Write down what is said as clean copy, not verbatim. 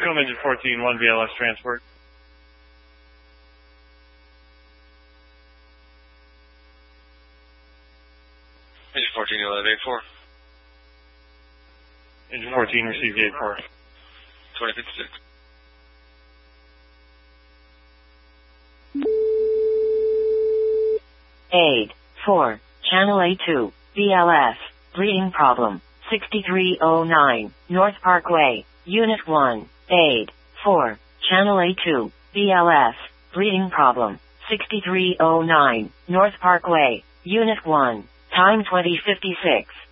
Stockholm, engine 14, 1 VLS transport. Engine 14, 1184. Engine 14, received 84. 2056. Aid 4, Channel A2, BLS, bleeding problem, 6309, North Parkway, Unit 1, Aid 4, Channel A2, BLS, bleeding problem, 6309, North Parkway, Unit 1, time 2056.